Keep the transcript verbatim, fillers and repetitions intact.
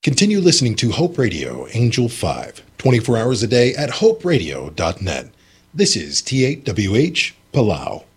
Continue listening to Hope Radio Angel five, twenty-four hours a day at hope radio dot net. This is T eight W H Palau.